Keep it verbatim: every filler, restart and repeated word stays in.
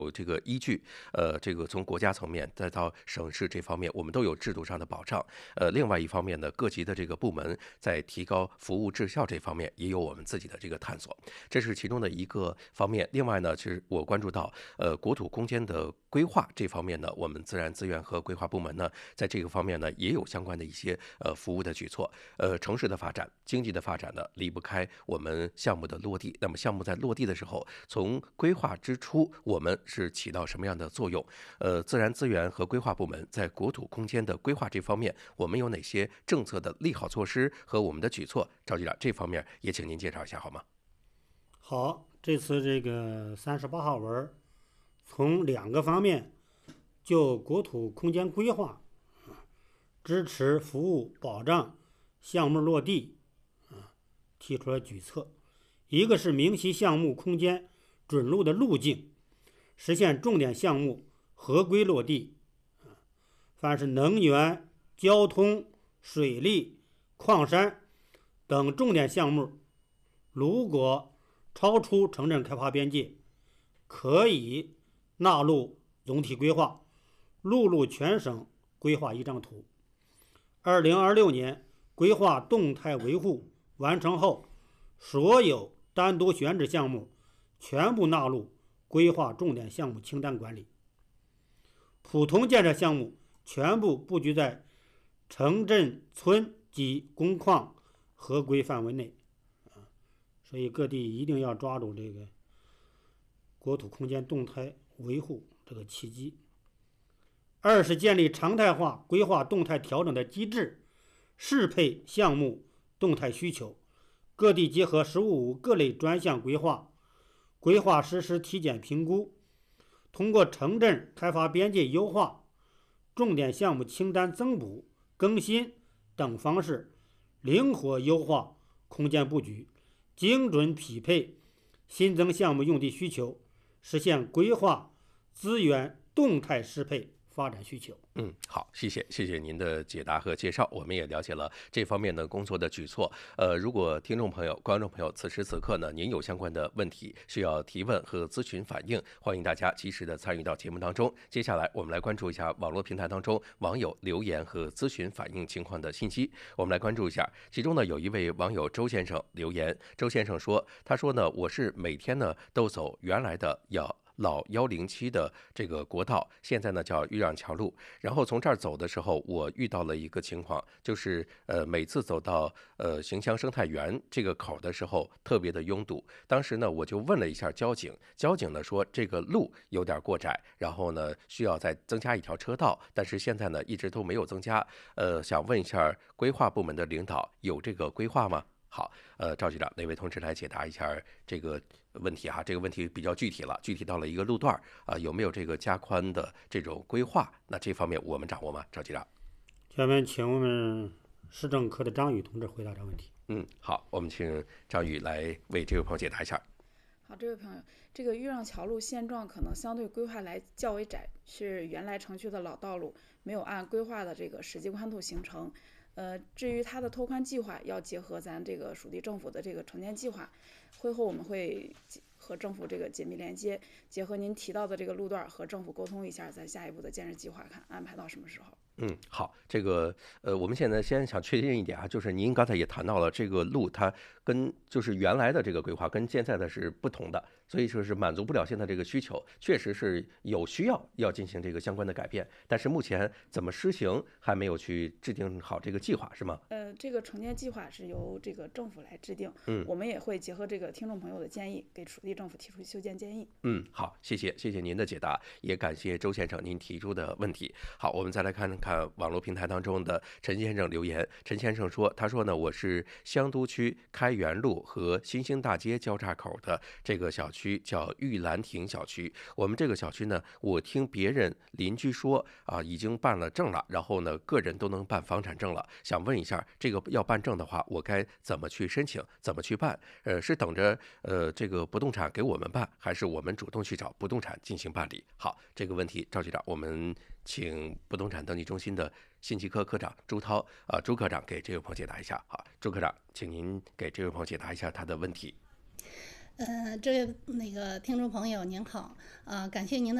有这个依据，呃，这个从国家层面再到省市这方面，我们都有制度上的保障。呃，另外一方面呢，各级的这个部门在提高服务质效这方面也有我们自己的这个探索，这是其中的一个方面。另外呢，其实我关注到，呃，国土空间的规划这方面呢，我们自然资源和规划部门呢，在这个方面呢，也有相关的一些呃服务的举措。呃，城市的发展、经济的发展呢，离不开我们项目的落地。那么项目在落地的时候，从规划之初，我们是起到什么样的作用？呃，自然资源和规划部门在国土空间的规划这方面，我们有哪些政策的利好措施和我们的举措？赵局长，这方面也请您介绍一下好吗？ 好，这次这个三十八号文从两个方面就国土空间规划、支持服务保障项目落地啊提出了举措。一个是明晰项目空间准入的路径，实现重点项目合规落地。凡是能源、交通、水利、矿山等重点项目，如果超出城镇开发边界，可以纳入总体规划，录入全省规划一张图。二零二六年规划动态维护完成后，所有单独选址项目全部纳入规划重点项目清单管理。普通建设项目全部布局在城镇村及工矿合规范围内。所以各地一定要抓住这个国土空间动态维护这个契机。二是建立常态化规划动态调整的机制，适配项目动态需求。各地结合“十五五”各类专项规划，规划实施体检评估，通过城镇开发边界优化、重点项目清单增补、更新等方式，灵活优化空间布局，精准匹配新增项目用地需求，实现规划资源动态适配发展需求。 嗯，好，谢谢，谢谢您的解答和介绍，我们也了解了这方面的工作的举措。呃，如果听众朋友、观众朋友此时此刻呢，您有相关的问题需要提问和咨询反映，欢迎大家及时的参与到节目当中。接下来，我们来关注一下网络平台当中网友留言和咨询反映情况的信息。我们来关注一下，其中呢有一位网友周先生留言，周先生说，他说呢，我是每天呢都走原来的要。老幺零七的这个国道，现在呢叫豫让桥路。然后从这儿走的时候，我遇到了一个情况，就是呃每次走到呃邢乡生态园这个口的时候，特别的拥堵。当时呢我就问了一下交警，交警呢说这个路有点过窄，然后呢需要再增加一条车道，但是现在呢一直都没有增加。呃，想问一下规划部门的领导，有这个规划吗？好，呃，赵局长，那位同志来解答一下这个问题哈。这个问题比较具体了，具体到了一个路段啊、呃，有没有这个加宽的这种规划？那这方面我们掌握吗？赵局长， 下面请我们市政科的张宇同志回答这个问题。 嗯，好，我们请张宇来为这位朋友解答一下。 好，这位朋友，这个豫让桥路现状可能相对规划来较为窄，是原来城区的老道路，没有按规划的这个实际宽度形成。呃，至于它的拓宽计划，要结合咱这个属地政府的这个城建计划，会后我们会和政府这个紧密连接，结合您提到的这个路段和政府沟通一下，咱下一步的建设计划看安排到什么时候。 嗯，好，这个呃，我们现在先想确定一点啊，就是您刚才也谈到了这个路，它跟就是原来的这个规划跟现在的是不同的，所以说是满足不了现在这个需求，确实是有需要要进行这个相关的改变，但是目前怎么施行还没有去制定好这个计划，是吗？ 呃，这个城建计划是由这个政府来制定， 嗯， 我们也会结合这个听众朋友的建议，给属地政府提出修建建议。 嗯，好，谢谢，谢谢您的解答，也感谢周先生您提出的问题。好，我们再来看看网络平台当中的陈先生留言。陈先生说，他说呢，我是香都区开元路和新兴大街交叉口的这个小区叫玉兰亭小区。我们这个小区呢，我听别人邻居说啊，已经办了证了，然后呢，个人都能办房产证了。想问一下，这个要办证的话，我该怎么去申请？怎么去办？呃，是等着呃这个不动产给我们办，还是我们主动去找不动产进行办理？好，这个问题，赵局长，我们请不动产登记中心的信息科科长朱涛啊、呃，朱科长给这位朋友解答一下。好，朱科长，请您给这位朋友解答一下他的问题。 呃，这位那个听众朋友您好，呃，感谢您的。